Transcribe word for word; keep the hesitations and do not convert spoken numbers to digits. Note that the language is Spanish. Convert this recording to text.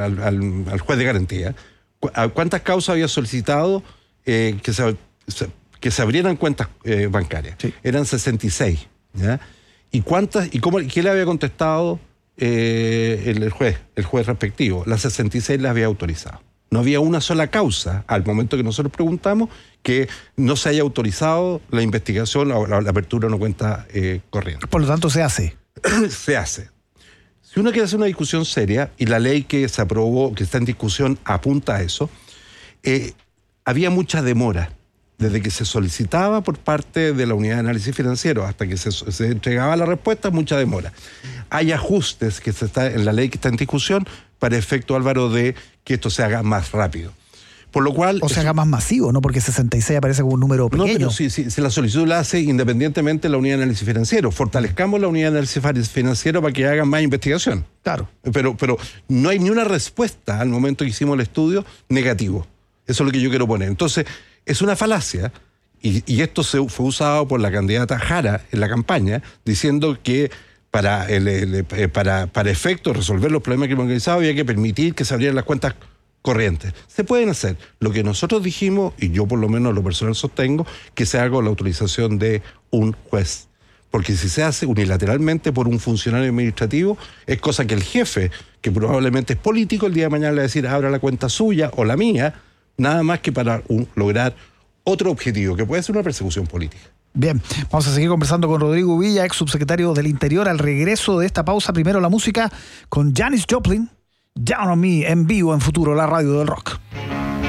al, al, al juez de garantía cuántas causas había solicitado eh, que, se, que se abrieran cuentas eh, bancarias. Sí. Eran sesenta y seis. ¿Ya? ¿Y cuántas y cómo, qué le había contestado eh, el, el juez, el juez respectivo? Las sesenta y seis las había autorizado. No había una sola causa, al momento que nosotros preguntamos, que no se haya autorizado la investigación o la, la apertura de una cuenta eh, corriente. Por lo tanto, se hace. Se hace. Si uno quiere hacer una discusión seria, y la ley que se aprobó, que está en discusión, apunta a eso, eh, había mucha demora. Desde que se solicitaba por parte de la unidad de análisis financiero hasta que se, se entregaba la respuesta, mucha demora. Hay ajustes que se está en la ley que está en discusión para efecto, Álvaro, de que esto se haga más rápido. Por lo cual... O se haga más masivo, ¿no? Porque sesenta y seis aparece como un número pequeño. No, pero si, si, si la solicitud la hace independientemente la unidad de análisis financiero. Fortalezcamos la unidad de análisis financiero para que hagan más investigación. Claro. Pero, pero no hay ni una respuesta al momento que hicimos el estudio negativo. Eso es lo que yo quiero poner. Entonces... Es una falacia, y, y esto se, fue usado por la candidata Jara en la campaña, diciendo que para, el, el, para, para efecto resolver los problemas crimen organizado había que permitir que se abrieran las cuentas corrientes. Se pueden hacer. Lo que nosotros dijimos, y yo por lo menos lo personal sostengo, que se haga con la autorización de un juez. Porque si se hace unilateralmente por un funcionario administrativo, es cosa que el jefe, que probablemente es político, el día de mañana le va a decir, abra la cuenta suya o la mía, nada más que para un, lograr otro objetivo, que puede ser una persecución política. Bien, vamos a seguir conversando con Rodrigo Villa, ex subsecretario del Interior, al regreso de esta pausa. Primero la música con Janis Joplin, Down on Me, en vivo en Futuro, la radio del rock.